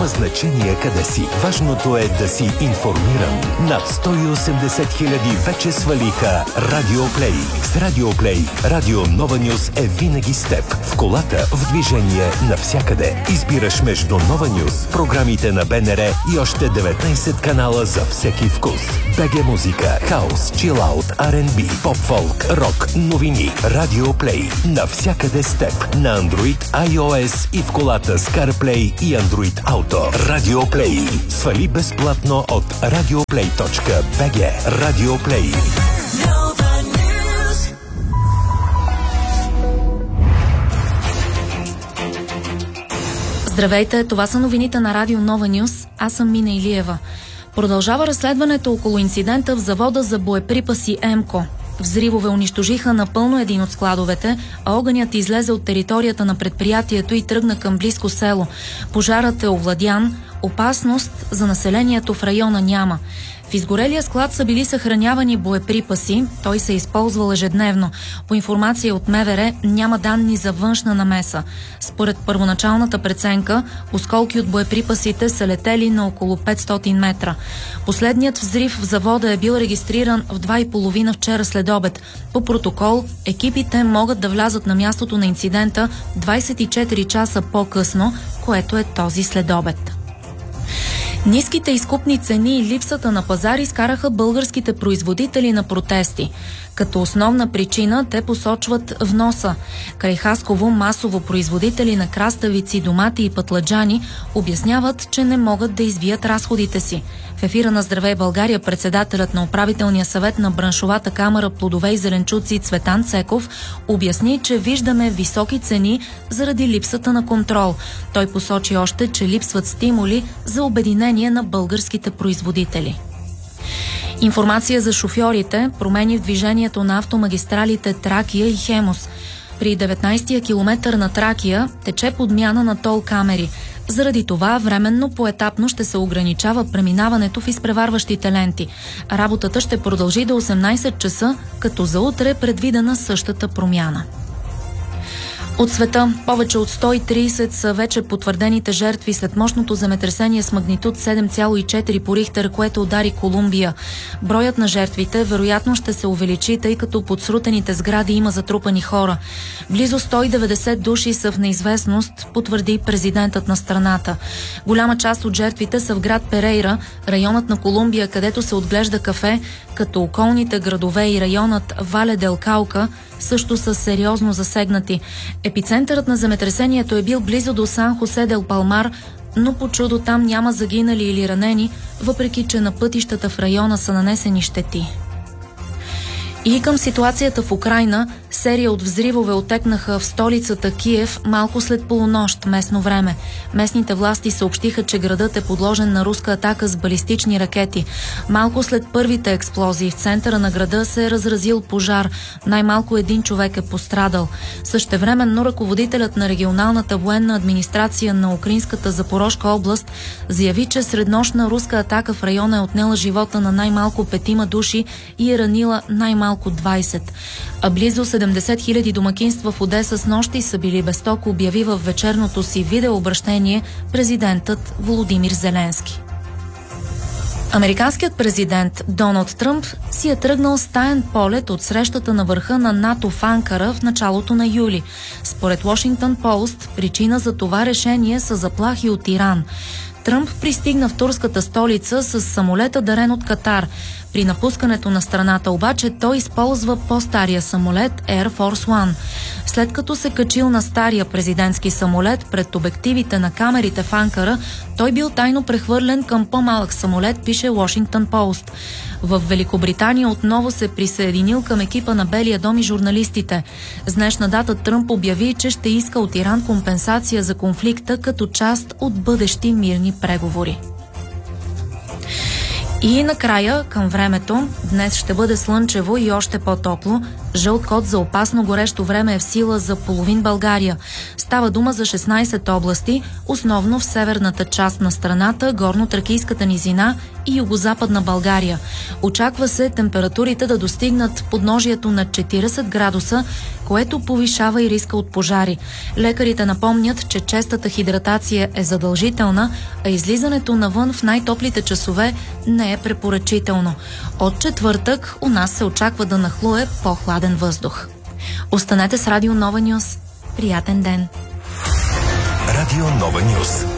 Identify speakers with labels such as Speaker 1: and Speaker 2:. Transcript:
Speaker 1: Няма значение къде си. Важното е да си информиран. Над 180 хиляди вече свалиха Радиоплей. С Радиоплей Радио Нова Нюс е винаги с теб. В колата, в движение, навсякъде. Избираш между Нова Нюс, програмите на БНР и още 19 канала за всеки вкус. БГ музика, хаус, чилаут, R&B, поп-фолк, рок, новини. Радиоплей. Навсякъде с теб. На Android, iOS и в колата с CarPlay и Android Auto. Радиоплей. Свали безплатно от radioplay.bg. Радиоплей.
Speaker 2: Здравейте, това са новините на Радио Нова Нюс. Аз съм Мина Илиева. Продължава разследването около инцидента в завода за боеприпаси ЕМКО. Взривове унищожиха напълно един от складовете, а огънят излезе от територията на предприятието и тръгна към близко село. Пожарът е овладян, опасност за населението в района няма. В изгорелия склад са били съхранявани боеприпаси, той се използвал ежедневно. По информация от МВР няма данни за външна намеса. Според първоначалната преценка, осколки от боеприпасите са летели на около 500 метра. Последният взрив в завода е бил регистриран в 2:30 вчера след обед. По протокол, екипите могат да влязат на мястото на инцидента 24 часа по-късно, което е този следобед. Ниските изкупни цени и липсата на пазар изкараха българските производители на протести. Като основна причина те посочват вноса. Край Хасково масово производители на краставици, домати и пътладжани обясняват, че не могат да избият разходите си. В ефира на Здравей България председателят на управителния съвет на браншовата камара плодове и зеленчуци Цветан Цеков обясни, че виждаме високи цени заради липсата на контрол. Той посочи още, че липсват стимули за обединение на българските производители. Информация за шофьорите, промени в движението на автомагистралите Тракия и Хемус. При 19-я километър на Тракия тече подмяна на тол камери. Заради това временно поетапно ще се ограничава преминаването в изпреварващите ленти. Работата ще продължи до 18 часа, като за утре е предвидена същата промяна. От света повече от 130 са вече потвърдените жертви след мощното земетресение с магнитуд 7,4 по Рихтер, което удари Колумбия. Броят на жертвите вероятно ще се увеличи, тъй като под срутените сгради има затрупани хора. Близо 190 души са в неизвестност, потвърди президентът на страната. Голяма част от жертвите са в град Перейра, районът на Колумбия, където се отглежда кафе, като околните градове и районът Вале дел Каука също са сериозно засегнати. Епицентърът на земетресението е бил близо до Сан Хосе дел Палмар, но по чудо там няма загинали или ранени, въпреки че на пътищата в района са нанесени щети. И към ситуацията в Украйна, серия от взривове отекнаха в столицата Киев малко след полунощ местно време. Местните власти съобщиха, че градът е подложен на руска атака с балистични ракети. Малко след първите експлозии в центъра на града се е разразил пожар. Най-малко един човек е пострадал. Същевременно ръководителят на регионалната военна администрация на украинската Запорожка област заяви, че среднощна руска атака в района е отнела живота на най-малко 5 души и е ранила най-малко 20. А близо 70 хиляди домакинства в Одеса с нощи са били без ток, обяви в вечерното си видеообращение президентът Володимир Зеленски. Американският президент Доналд Тръмп си е тръгнал с таен полет от срещата на върха на НАТО в Анкара в началото на юли. Според Washington Post, причина за това решение са заплахи от Иран. Тръмп пристигна в турската столица с самолета, дарен от Катар. При напускането на страната обаче той използва по-стария самолет Air Force One. След като се качил на стария президентски самолет пред обективите на камерите в Анкара, той бил тайно прехвърлен към по-малък самолет, пише Washington Post. В Великобритания отново се присъединил към екипа на Белия дом и журналистите. С днешна дата Тръмп обяви, че ще иска от Иран компенсация за конфликта като част от бъдещи мирни преговори. И накрая, към времето, днес ще бъде слънчево и още по-топло. Жълт код за опасно горещо време е в сила за половин България. Става дума за 16 области, основно в северната част на страната, горно-тракийската низина и югозападна България. Очаква се температурите да достигнат подножието на 40 градуса, което повишава и риска от пожари. Лекарите напомнят, че честата хидратация е задължителна, а излизането навън в най-топлите часове не е препоръчително. От четвъртък у нас се очаква да нахлуе по-хладен въздух. Останете с Радио Нова Нюс. Приятен ден!
Speaker 1: Радио Нова Нюс.